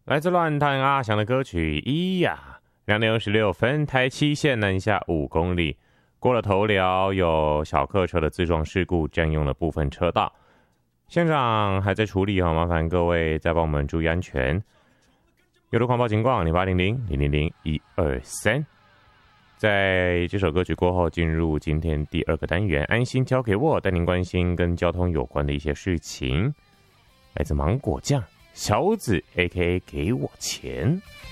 来自乱弹阿翔的歌曲咿呀，2:26，台七线南下5公里，过了头寮，有小客车的自撞事故占用了部分车道，现场还在处理，麻烦各位再帮我们注意安全。有的狂暴情况0800-000-123。在这首歌曲过后，进入今天第2个单元，安心交给我，带您关心跟交通有关的一些事情。来自芒果酱小子 AKA 给我钱。